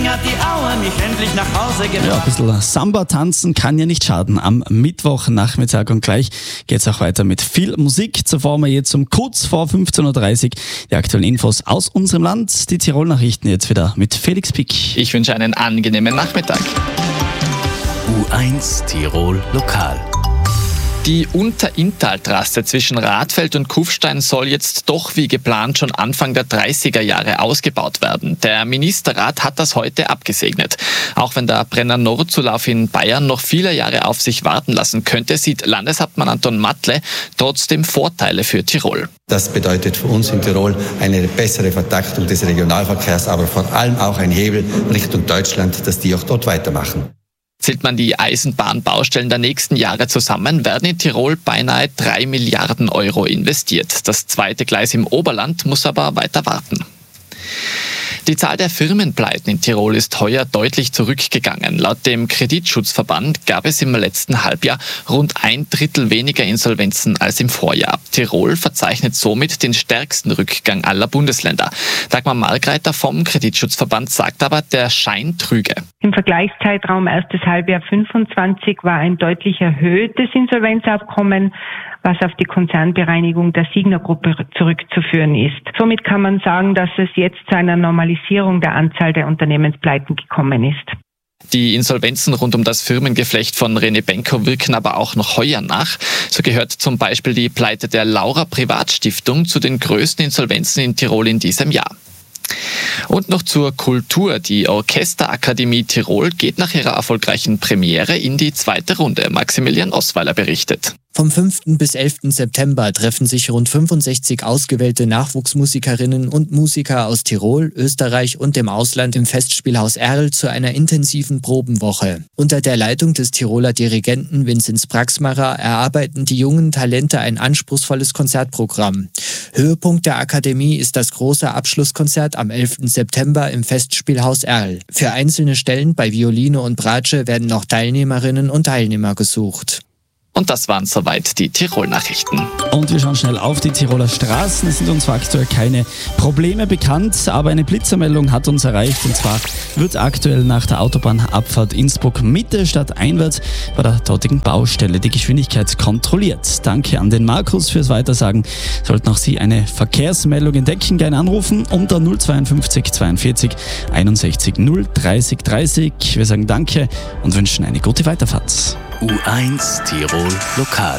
hat die Aue mich endlich nach Hause gebracht. Ja, ein bisschen Samba tanzen kann ja nicht schaden am Mittwochnachmittag und gleich geht's auch weiter mit viel Musik. Zuvor mal jetzt um kurz vor 15.30 Uhr die aktuellen Infos aus unserem Land. Die Tirol-Nachrichten jetzt wieder mit Felix Pick. Ich wünsche einen angenehmen Nachmittag. U1 Tirol Lokal. Die Unterinntaltrasse zwischen Radfeld und Kufstein soll jetzt doch wie geplant schon Anfang der 30er Jahre ausgebaut werden. Der Ministerrat hat das heute abgesegnet. Auch wenn der Brenner-Nord-Zulauf in Bayern noch viele Jahre auf sich warten lassen könnte, sieht Landeshauptmann Anton Matle trotzdem Vorteile für Tirol. Das bedeutet für uns in Tirol eine bessere Vertaktung des Regionalverkehrs, aber vor allem auch ein Hebel Richtung Deutschland, dass die auch dort weitermachen. Zählt man die Eisenbahnbaustellen der nächsten Jahre zusammen, werden in Tirol beinahe 3 Milliarden Euro investiert. Das zweite Gleis im Oberland muss aber weiter warten. Die Zahl der Firmenpleiten in Tirol ist heuer deutlich zurückgegangen. Laut dem Kreditschutzverband gab es im letzten Halbjahr rund 1/3 weniger Insolvenzen als im Vorjahr. Tirol verzeichnet somit den stärksten Rückgang aller Bundesländer. Dagmar Margreiter vom Kreditschutzverband sagt aber, der Schein trüge. Im Vergleichszeitraum erstes Halbjahr 25 war ein deutlich erhöhtes Insolvenzabkommen, was auf die Konzernbereinigung der Signa-Gruppe zurückzuführen ist. Somit kann man sagen, dass es jetzt zu einer Normalisierung der Anzahl der Unternehmenspleiten gekommen ist. Die Insolvenzen rund um das Firmengeflecht von René Benko wirken aber auch noch heuer nach. So gehört zum Beispiel die Pleite der Laura Privatstiftung zu den größten Insolvenzen in Tirol in diesem Jahr. Und noch zur Kultur. Die Orchesterakademie Tirol geht nach ihrer erfolgreichen Premiere in die zweite Runde. Maximilian Osweiler berichtet. Vom 5. bis 11. September treffen sich rund 65 ausgewählte Nachwuchsmusikerinnen und Musiker aus Tirol, Österreich und dem Ausland im Festspielhaus Erl zu einer intensiven Probenwoche. Unter der Leitung des Tiroler Dirigenten Vinzenz Praxmacher erarbeiten die jungen Talente ein anspruchsvolles Konzertprogramm. Höhepunkt der Akademie ist das große Abschlusskonzert am 11. September im Festspielhaus Erl. Für einzelne Stellen bei Violine und Bratsche werden noch Teilnehmerinnen und Teilnehmer gesucht. Und das waren soweit die Tirol-Nachrichten. Und wir schauen schnell auf die Tiroler Straßen. Es sind uns aktuell keine Probleme bekannt, aber eine Blitzermeldung hat uns erreicht. Und zwar wird aktuell nach der Autobahnabfahrt Innsbruck-Mitte stadteinwärts bei der dortigen Baustelle die Geschwindigkeit kontrolliert. Danke an den Markus fürs Weitersagen. Sollten auch Sie eine Verkehrsmeldung entdecken, gerne anrufen unter 052 42 61 030 30. Wir sagen Danke und wünschen eine gute Weiterfahrt. U1 Tirol Lokal.